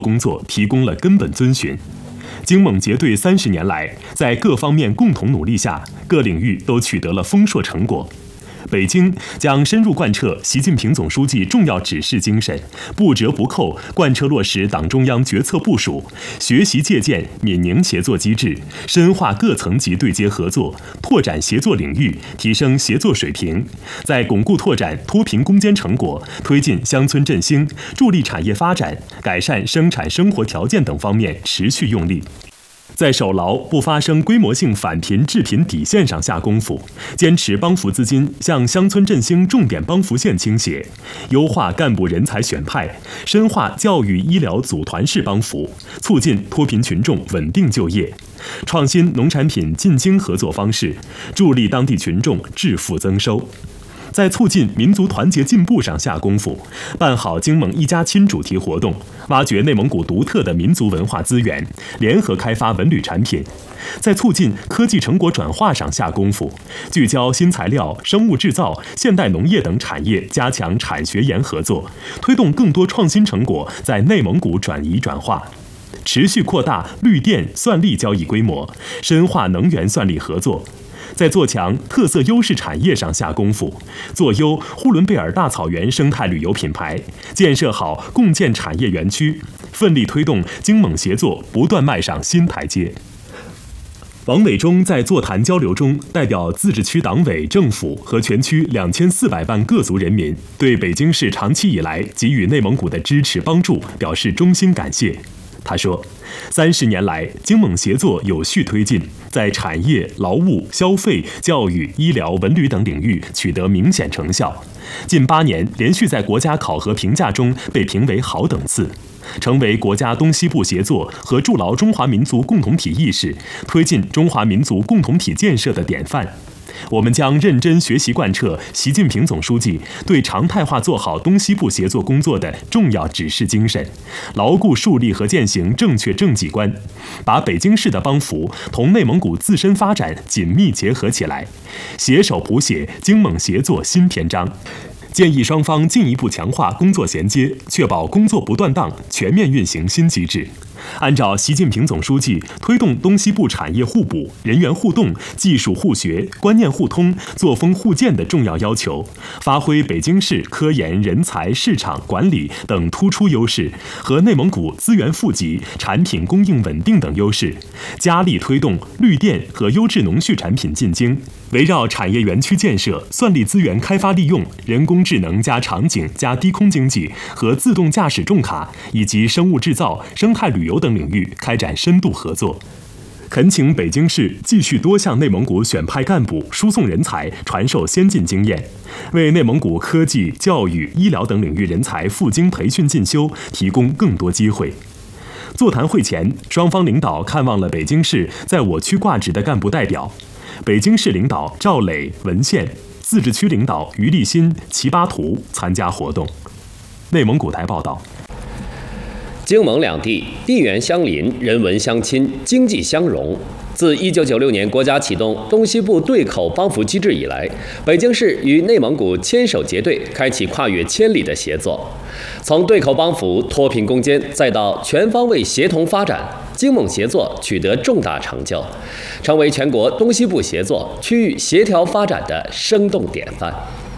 工作提供了根本遵循。经蒙结对30年来，在各方面共同努力下，各领域都取得了丰硕成果。北京将深入贯彻习近平总书记重要指示精神，不折不扣贯彻落实党中央决策部署，学习借鉴闽宁协作机制，深化各层级对接合作，拓展协作领域，提升协作水平，在巩固拓展脱贫攻坚成果、推进乡村振兴、助力产业发展、改善生产生活条件等方面持续用力。在守牢不发生规模性返贫致贫底线上下功夫，坚持帮扶资金向乡村振兴重点帮扶县倾斜，优化干部人才选派，深化教育医疗组团式帮扶，促进脱贫群众稳定就业，创新农产品进京合作方式，助力当地群众致富增收。在促进民族团结进步上下功夫，办好经蒙一家亲主题活动，挖掘内蒙古独特的民族文化资源，联合开发文旅产品；在促进科技成果转化上下功夫，聚焦新材料、生物制造、现代农业等产业，加强产学研合作，推动更多创新成果在内蒙古转移转化。持续扩大绿电算力交易规模，深化能源算力合作。在做强特色优势产业上下功夫，做优呼伦贝尔大草原生态旅游品牌，建设好共建产业园区，奋力推动经蒙协作不断迈上新台阶。王伟忠在座谈交流中，代表自治区党委、政府和全区2400万各族人民，对北京市长期以来给予内蒙古的支持帮助表示衷心感谢。他说，30年来，经蒙协作有序推进，在产业、劳务、消费、教育、医疗、文旅等领域取得明显成效。近8年连续在国家考核评价中被评为好等次，成为国家东西部协作和筑牢中华民族共同体意识、推进中华民族共同体建设的典范。我们将认真学习贯彻习近平总书记对常态化做好东西部协作工作的重要指示精神，牢固树立和践行正确政绩观，把北京市的帮扶同内蒙古自身发展紧密结合起来，携手谱写经蒙协作新篇章。建议双方进一步强化工作衔接，确保工作不断档，全面运行新机制。按照习近平总书记推动东西部产业互补、人员互动、技术互学、观念互通、作风互鉴的重要要求，发挥北京市科研、人才、市场管理等突出优势和内蒙古资源富集、产品供应稳定等优势，加力推动绿电和优质农畜产品进京。围绕产业园区建设、算力资源开发利用、人工智能加场景加低空经济和自动驾驶重卡以及生物制造、生态旅游等领域开展深度合作，恳请北京市继续多向内蒙古选派干部、输送人才、传授先进经验，为内蒙古科技、教育、医疗等领域人才赴京培训进修提供更多机会。座谈会前，双方领导看望了北京市在我区挂职的干部代表。北京市领导赵磊、文献，自治区领导于立新、齐巴图参加活动。内蒙古台报道。 经蒙两地地缘相邻，人文相亲，经济相融。自1996年国家启动东西部对口帮扶机制以来，北京市与内蒙古牵手结对，开启跨越千里的协作。从对口帮扶、脱贫攻坚，再到全方位协同发展，经蒙协作取得重大成就，成为全国东西部协作、区域协调发展的生动典范。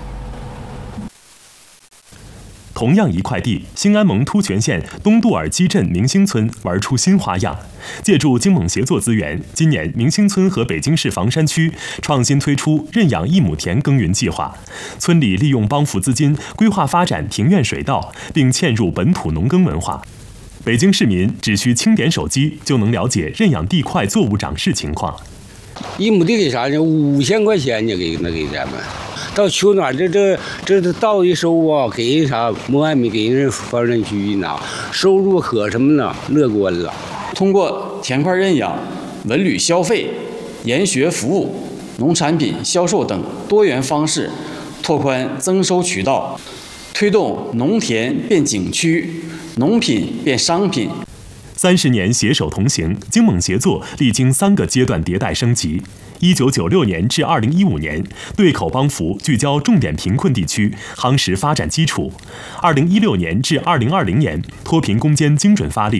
同样一块地，兴安盟突泉县东杜尔基镇明星村玩出新花样。借助经蒙协作资源，今年明星村和北京市房山区创新推出认养1亩田耕耘计划，村里利用帮扶资金规划发展庭院水稻，并嵌入本土农耕文化。北京市民只需轻点手机就能了解认养地块作物长势情况。 1亩地给啥呢？5000块钱呢，给咱们。到秋暖这稻一收啊，给人啥磨完米给人房山区拿，收入可什么呢？乐观了。 通过田块认养、文旅消费、研学服务、农产品销售等多元方式，拓宽增收渠道，推动农田变景区、农品变商品。 30年携手同行，经蒙协作历经3个阶段迭代升级。1996年至2015年，对口帮扶聚焦重点贫困地区，夯实发展基础；2016年至2020年，脱贫攻坚精准发力，